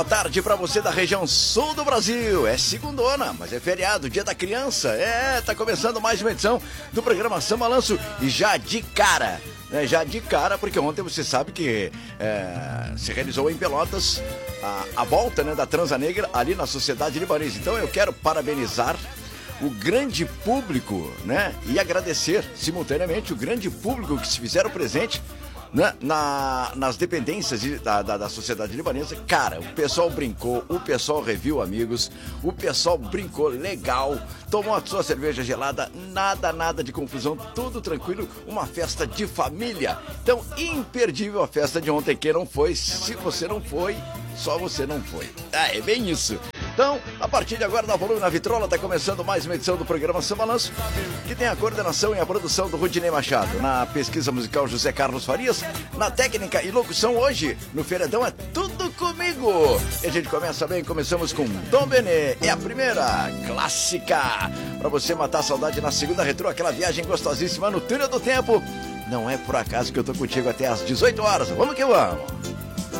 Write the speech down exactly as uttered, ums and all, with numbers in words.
Boa tarde para você da região sul do Brasil. É segundona, mas é feriado, dia da criança. É, tá começando mais uma edição do programa São Balanço e já de cara, né? Já de cara, porque ontem você sabe que é, se realizou em Pelotas a, a volta, né, da Transa Negra ali na Sociedade Libanesa. Então eu quero parabenizar o grande público, né, e agradecer simultaneamente o grande público que se fizeram presente Na, na, nas dependências de, da, da, da Sociedade Libanesa. Cara, o pessoal brincou, o pessoal reviu amigos, o pessoal brincou legal, tomou a sua cerveja gelada, nada, nada de confusão, tudo tranquilo, uma festa de família. Então, imperdível a festa de ontem. Quem não foi, se você não foi, só você não foi. Ah, é bem isso. Então, a partir de agora, na Volume na Vitrola, está começando mais uma edição do programa São Balanço, que tem a coordenação e a produção do Rudinei Machado, na pesquisa musical José Carlos Farias, na técnica e locução hoje, no Feriadão é tudo comigo. E a gente começa bem, começamos com Dom Benê, é a primeira clássica, para você matar a saudade na segunda retrô, aquela viagem gostosíssima no túnel do tempo. Não é por acaso que eu tô contigo até às dezoito horas, vamos que vamos.